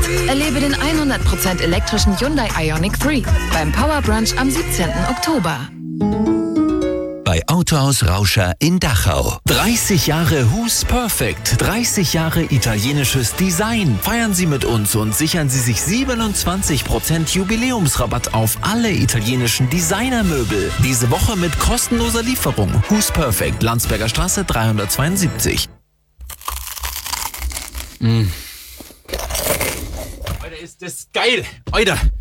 Erlebe den 100% elektrischen Hyundai Ioniq 3 beim Power Brunch am 17. Oktober. Bei Autohaus Rauscher in Dachau. 30 Jahre Who's Perfect. 30 Jahre italienisches Design. Feiern Sie mit uns und sichern Sie sich 27% Jubiläumsrabatt auf alle italienischen Designermöbel. Diese Woche mit kostenloser Lieferung. Who's Perfect. Landsberger Straße 372. Alter, ist das geil. Alter,